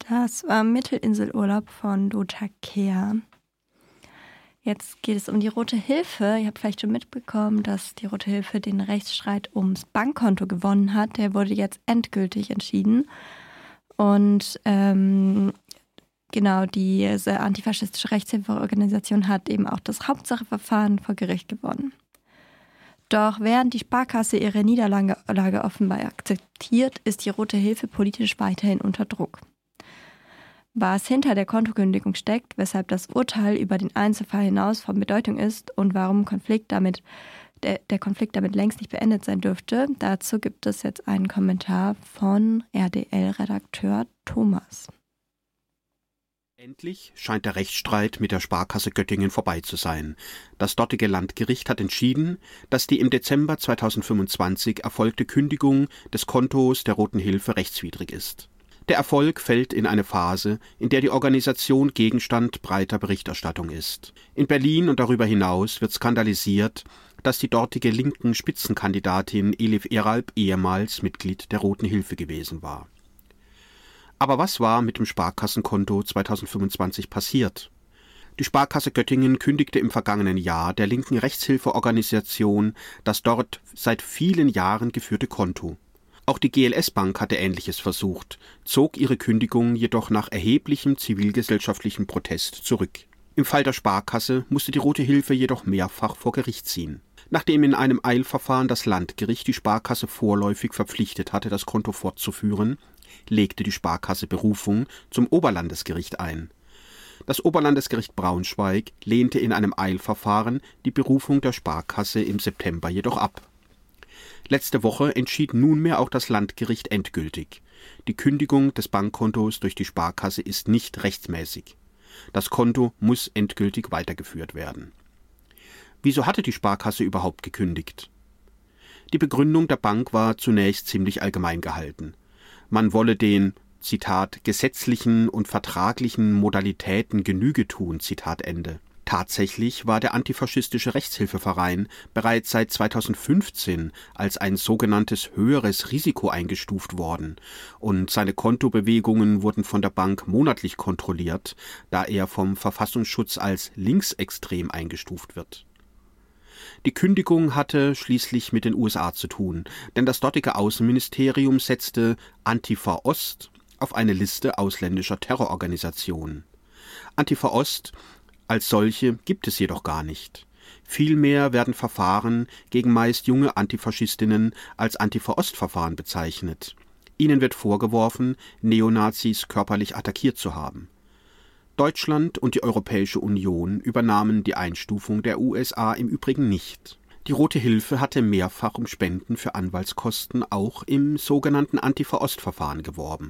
Das war Mittelinselurlaub von Dota Kehr. Jetzt geht es um die Rote Hilfe. Ihr habt vielleicht schon mitbekommen, dass die Rote Hilfe den Rechtsstreit ums Bankkonto gewonnen hat. Der wurde jetzt endgültig entschieden. Und genau, diese antifaschistische Rechtshilfeorganisation hat eben auch das Hauptsacheverfahren vor Gericht gewonnen. Doch während die Sparkasse ihre Niederlage offenbar akzeptiert, ist die Rote Hilfe politisch weiterhin unter Druck. Was hinter der Kontokündigung steckt, weshalb das Urteil über den Einzelfall hinaus von Bedeutung ist und warum der Konflikt damit längst nicht beendet sein dürfte, dazu gibt es jetzt einen Kommentar von RDL-Redakteur Thomas. Endlich scheint der Rechtsstreit mit der Sparkasse Göttingen vorbei zu sein. Das dortige Landgericht hat entschieden, dass die im Dezember 2025 erfolgte Kündigung des Kontos der Roten Hilfe rechtswidrig ist. Der Erfolg fällt in eine Phase, in der die Organisation Gegenstand breiter Berichterstattung ist. In Berlin und darüber hinaus wird skandalisiert, dass die dortige linken Spitzenkandidatin Elif Eralp ehemals Mitglied der Roten Hilfe gewesen war. Aber was war mit dem Sparkassenkonto 2025 passiert? Die Sparkasse Göttingen kündigte im vergangenen Jahr der linken Rechtshilfeorganisation das dort seit vielen Jahren geführte Konto. Auch die GLS Bank hatte Ähnliches versucht, zog ihre Kündigung jedoch nach erheblichem zivilgesellschaftlichem Protest zurück. Im Fall der Sparkasse musste die Rote Hilfe jedoch mehrfach vor Gericht ziehen. Nachdem in einem Eilverfahren das Landgericht die Sparkasse vorläufig verpflichtet hatte, das Konto fortzuführen, legte die Sparkasse Berufung zum Oberlandesgericht ein. Das Oberlandesgericht Braunschweig lehnte in einem Eilverfahren die Berufung der Sparkasse im September jedoch ab. Letzte Woche entschied nunmehr auch das Landgericht endgültig. Die Kündigung des Bankkontos durch die Sparkasse ist nicht rechtsmäßig. Das Konto muss endgültig weitergeführt werden. Wieso hatte die Sparkasse überhaupt gekündigt? Die Begründung der Bank war zunächst ziemlich allgemein gehalten. Man wolle den, Zitat, gesetzlichen und vertraglichen Modalitäten Genüge tun, Zitat Ende. Tatsächlich war der antifaschistische Rechtshilfeverein bereits seit 2015 als ein sogenanntes höheres Risiko eingestuft worden und seine Kontobewegungen wurden von der Bank monatlich kontrolliert, da er vom Verfassungsschutz als linksextrem eingestuft wird. Die Kündigung hatte schließlich mit den USA zu tun, denn das dortige Außenministerium setzte Antifa Ost auf eine Liste ausländischer Terrororganisationen. Antifa Ost als solche gibt es jedoch gar nicht. Vielmehr werden Verfahren gegen meist junge Antifaschistinnen als Antifa-Ost-Verfahren bezeichnet. Ihnen wird vorgeworfen, Neonazis körperlich attackiert zu haben. Deutschland und die Europäische Union übernahmen die Einstufung der USA im Übrigen nicht. Die Rote Hilfe hatte mehrfach um Spenden für Anwaltskosten auch im sogenannten Antifa-Ost-Verfahren geworben.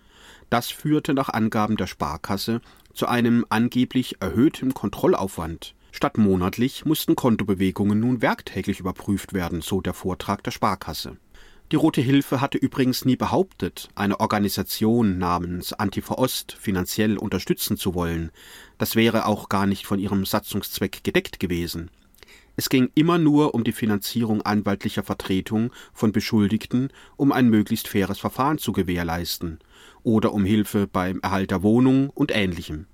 Das führte nach Angaben der Sparkasse zu einem angeblich erhöhten Kontrollaufwand. Statt monatlich mussten Kontobewegungen nun werktäglich überprüft werden, so der Vortrag der Sparkasse. Die Rote Hilfe hatte übrigens nie behauptet, eine Organisation namens Antifa Ost finanziell unterstützen zu wollen. Das wäre auch gar nicht von ihrem Satzungszweck gedeckt gewesen. Es ging immer nur um die Finanzierung anwaltlicher Vertretung von Beschuldigten, um ein möglichst faires Verfahren zu gewährleisten oder um Hilfe beim Erhalt der Wohnung und Ähnlichem.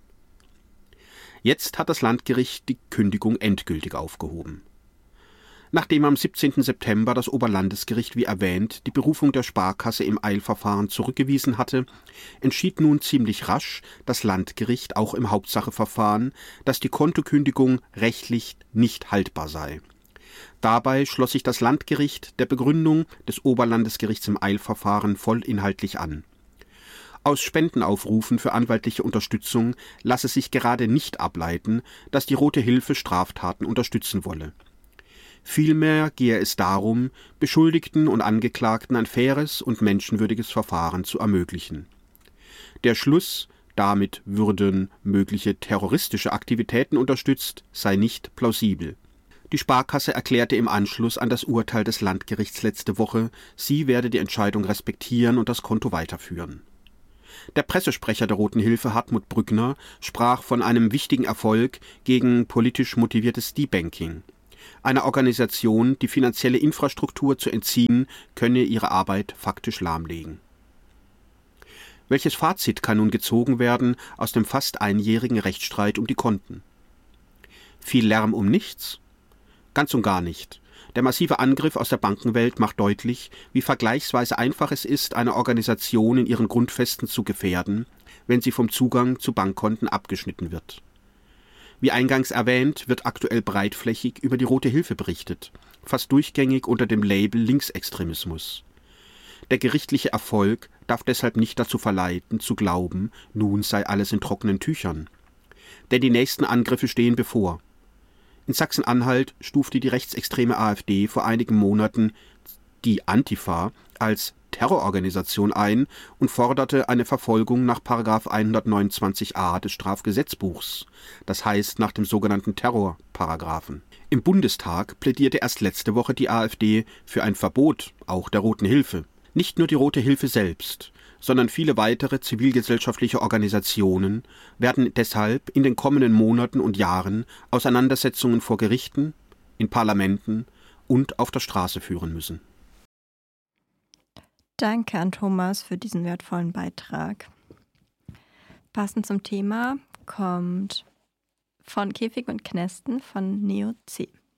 Jetzt hat das Landgericht die Kündigung endgültig aufgehoben. Nachdem am 17. September das Oberlandesgericht, wie erwähnt, die Berufung der Sparkasse im Eilverfahren zurückgewiesen hatte, entschied nun ziemlich rasch das Landgericht auch im Hauptsacheverfahren, dass die Kontokündigung rechtlich nicht haltbar sei. Dabei schloss sich das Landgericht der Begründung des Oberlandesgerichts im Eilverfahren vollinhaltlich an. Aus Spendenaufrufen für anwaltliche Unterstützung lasse sich gerade nicht ableiten, dass die Rote Hilfe Straftaten unterstützen wolle. Vielmehr gehe es darum, Beschuldigten und Angeklagten ein faires und menschenwürdiges Verfahren zu ermöglichen. Der Schluss, damit würden mögliche terroristische Aktivitäten unterstützt, sei nicht plausibel. Die Sparkasse erklärte im Anschluss an das Urteil des Landgerichts letzte Woche, sie werde die Entscheidung respektieren und das Konto weiterführen. Der Pressesprecher der Roten Hilfe, Hartmut Brückner, sprach von einem wichtigen Erfolg gegen politisch motiviertes Debanking. Einer Organisation, die finanzielle Infrastruktur zu entziehen, könne ihre Arbeit faktisch lahmlegen. Welches Fazit kann nun gezogen werden aus dem fast einjährigen Rechtsstreit um die Konten? Viel Lärm um nichts? Ganz und gar nicht. Der massive Angriff aus der Bankenwelt macht deutlich, wie vergleichsweise einfach es ist, eine Organisation in ihren Grundfesten zu gefährden, wenn sie vom Zugang zu Bankkonten abgeschnitten wird. Wie eingangs erwähnt, wird aktuell breitflächig über die Rote Hilfe berichtet, fast durchgängig unter dem Label Linksextremismus. Der gerichtliche Erfolg darf deshalb nicht dazu verleiten, zu glauben, nun sei alles in trockenen Tüchern. Denn die nächsten Angriffe stehen bevor. In Sachsen-Anhalt stufte die rechtsextreme AfD vor einigen Monaten die Antifa als Terrororganisation ein und forderte eine Verfolgung nach § 129a des Strafgesetzbuchs, das heißt nach dem sogenannten Terrorparagraphen. Im Bundestag plädierte erst letzte Woche die AfD für ein Verbot auch der Roten Hilfe. Nicht nur die Rote Hilfe selbst, sondern viele weitere zivilgesellschaftliche Organisationen werden deshalb in den kommenden Monaten und Jahren Auseinandersetzungen vor Gerichten, in Parlamenten und auf der Straße führen müssen. Danke an Thomas für diesen wertvollen Beitrag. Passend zum Thema kommt von Käfig und Knesten von Neo C.